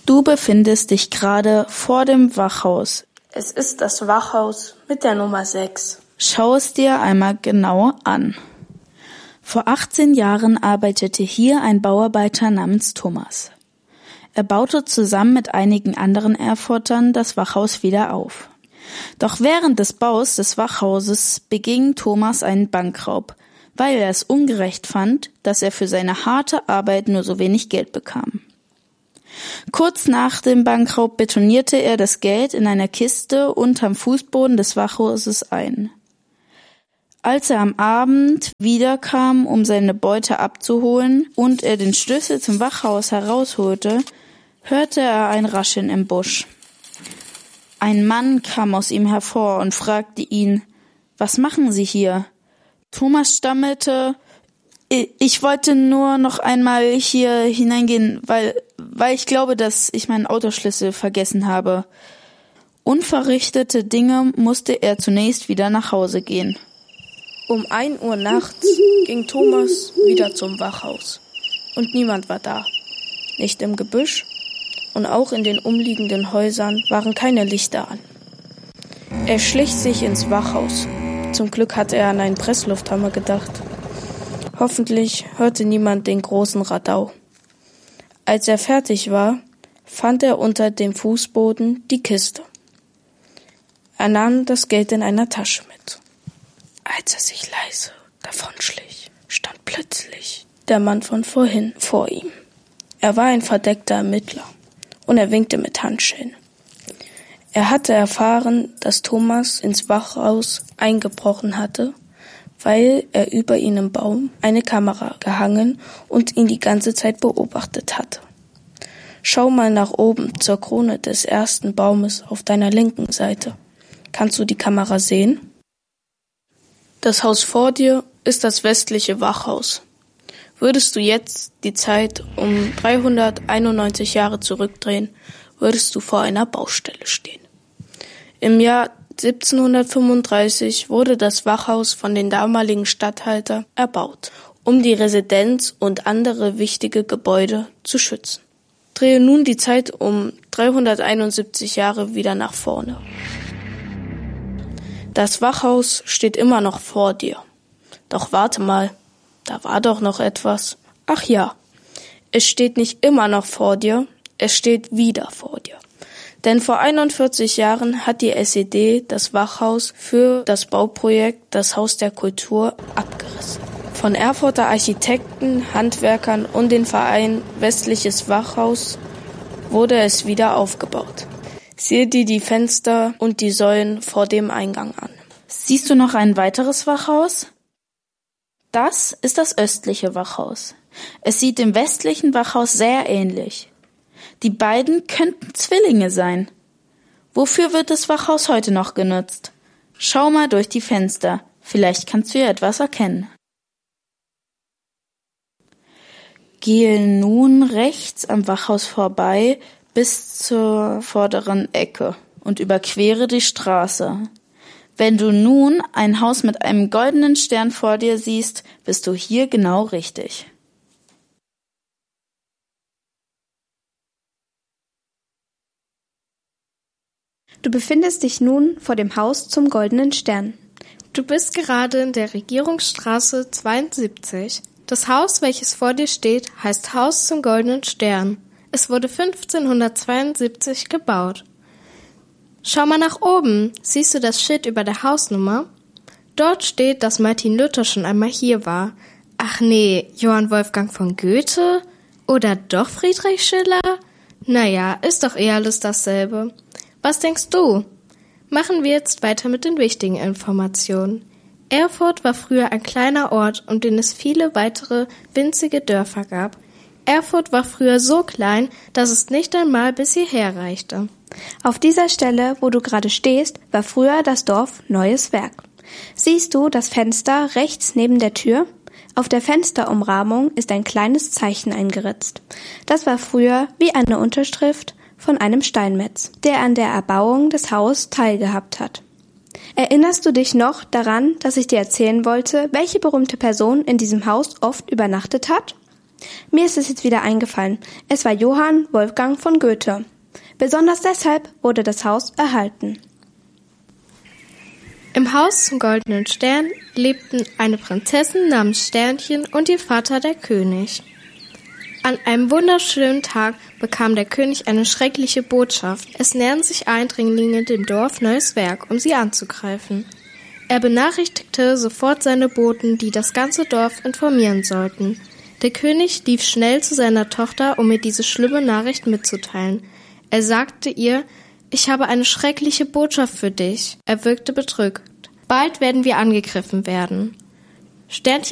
Du befindest dich gerade vor dem Wachhaus. Es ist das Wachhaus mit der Nummer 6. Schau es dir einmal genau an. Vor 18 Jahren arbeitete hier ein Bauarbeiter namens Thomas. Er baute zusammen mit einigen anderen Erfurtern das Wachhaus wieder auf. Doch während des Baus des Wachhauses beging Thomas einen Bankraub, weil er es ungerecht fand, dass er für seine harte Arbeit nur so wenig Geld bekam. Kurz nach dem Bankraub betonierte er das Geld in einer Kiste unterm Fußboden des Wachhauses ein. Als er am Abend wiederkam, um seine Beute abzuholen und er den Schlüssel zum Wachhaus herausholte, hörte er ein Rascheln im Busch. Ein Mann kam aus ihm hervor und fragte ihn: »Was machen Sie hier?« Thomas stammelte: »Ich wollte nur noch einmal hier hineingehen, weil ich glaube, dass ich meinen Autoschlüssel vergessen habe.« Unverrichtete Dinge musste er zunächst wieder nach Hause gehen. Um 1 Uhr nachts ging Thomas wieder zum Wachhaus. Und niemand war da. Nicht im Gebüsch und auch in den umliegenden Häusern waren keine Lichter an. Er schlich sich ins Wachhaus. Zum Glück hatte er an einen Presslufthammer gedacht. Hoffentlich hörte niemand den großen Radau. Als er fertig war, fand er unter dem Fußboden die Kiste. Er nahm das Geld in einer Tasche mit. Als er sich leise davonschlich, stand plötzlich der Mann von vorhin vor ihm. Er war ein verdeckter Ermittler und er winkte mit Handschellen. Er hatte erfahren, dass Thomas ins Wachhaus eingebrochen hatte, weil er über ihn im Baum eine Kamera gehangen und ihn die ganze Zeit beobachtet hatte. Schau mal nach oben zur Krone des ersten Baumes auf deiner linken Seite. Kannst du die Kamera sehen? Das Haus vor dir ist das westliche Wachhaus. Würdest du jetzt die Zeit um 391 Jahre zurückdrehen, würdest du vor einer Baustelle stehen. Im Jahr 1735 wurde das Wachhaus von den damaligen Statthalter erbaut, um die Residenz und andere wichtige Gebäude zu schützen. Drehe nun die Zeit um 371 Jahre wieder nach vorne. Das Wachhaus steht immer noch vor dir. Doch warte mal, da war doch noch etwas. Ach ja, es steht nicht immer noch vor dir, es steht wieder vor dir. Denn vor 41 Jahren hat die SED das Wachhaus für das Bauprojekt Das Haus der Kultur abgerissen. Von Erfurter Architekten, Handwerkern und dem Verein Westliches Wachhaus wurde es wieder aufgebaut. Sieh dir die Fenster und die Säulen vor dem Eingang an. Siehst du noch ein weiteres Wachhaus? Das ist das östliche Wachhaus. Es sieht dem westlichen Wachhaus sehr ähnlich. Die beiden könnten Zwillinge sein. Wofür wird das Wachhaus heute noch genutzt? Schau mal durch die Fenster. Vielleicht kannst du ja etwas erkennen. Gehe nun rechts am Wachhaus vorbei bis zur vorderen Ecke und überquere die Straße. Wenn du nun ein Haus mit einem goldenen Stern vor dir siehst, bist du hier genau richtig. Du befindest dich nun vor dem Haus zum Goldenen Stern. Du bist gerade in der Regierungsstraße 72. Das Haus, welches vor dir steht, heißt Haus zum Goldenen Stern. Es wurde 1572 gebaut. Schau mal nach oben. Siehst du das Schild über der Hausnummer? Dort steht, dass Martin Luther schon einmal hier war. Ach nee, Johann Wolfgang von Goethe? Oder doch Friedrich Schiller? Naja, ist doch eh alles dasselbe. Was denkst du? Machen wir jetzt weiter mit den wichtigen Informationen. Erfurt war früher ein kleiner Ort, um den es viele weitere winzige Dörfer gab. Erfurt war früher so klein, dass es nicht einmal bis hierher reichte. Auf dieser Stelle, wo du gerade stehst, war früher das Dorf Neues Werk. Siehst du das Fenster rechts neben der Tür? Auf der Fensterumrahmung ist ein kleines Zeichen eingeritzt. Das war früher wie eine Unterschrift von einem Steinmetz, der an der Erbauung des Hauses teilgehabt hat. Erinnerst du dich noch daran, dass ich dir erzählen wollte, welche berühmte Person in diesem Haus oft übernachtet hat? Mir ist es jetzt wieder eingefallen. Es war Johann Wolfgang von Goethe. Besonders deshalb wurde das Haus erhalten. Im Haus zum Goldenen Stern lebten eine Prinzessin namens Sternchen und ihr Vater der König. An einem wunderschönen Tag bekam der König eine schreckliche Botschaft. Es nähern sich Eindringlinge dem Dorf Neues Werk, um sie anzugreifen. Er benachrichtigte sofort seine Boten, die das ganze Dorf informieren sollten. Der König lief schnell zu seiner Tochter, um ihr diese schlimme Nachricht mitzuteilen. Er sagte ihr: »Ich habe eine schreckliche Botschaft für dich.« Er wirkte bedrückt. »Bald werden wir angegriffen werden.« Sternchen